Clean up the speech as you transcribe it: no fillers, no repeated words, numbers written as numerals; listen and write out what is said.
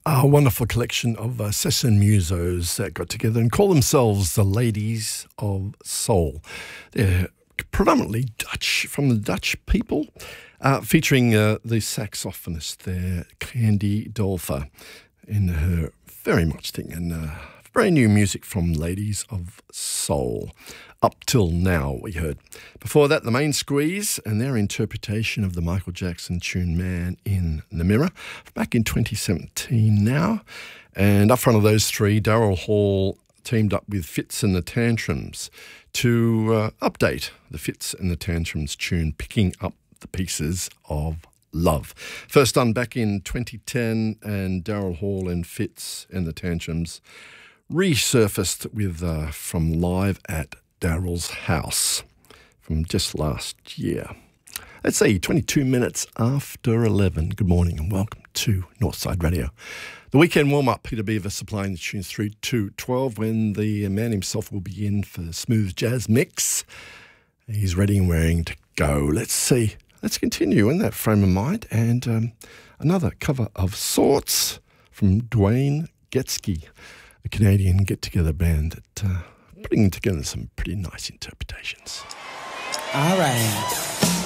A wonderful collection of session musos that got together and call themselves the Ladies of Soul. They're predominantly Dutch, from the Dutch people, featuring the saxophonist there, Candy Dolfer, in her very much thing, and brand new music from Ladies of Soul. Up Till Now, we heard. Before that, the Main Squeeze and their interpretation of the Michael Jackson tune Man in the Mirror, back in 2017 now. And up front of those three, Daryl Hall teamed up with Fitz and the Tantrums to update the Fitz and the Tantrums tune, Picking Up the Pieces of Love. First done back in 2010, and Daryl Hall and Fitz and the Tantrums resurfaced with from live at Daryl's house from just last year. Let's see, 22 minutes after 11. Good morning and welcome to Northside Radio. The weekend warm-up, Peter Beaver supplying the tunes through to 12 when the man himself will begin for the smooth jazz mix. He's ready and raring to go. Let's see. Let's continue in that frame of mind. And another cover of sorts from Dwayne Getsky, a Canadian get-together band that putting together some pretty nice interpretations. All right.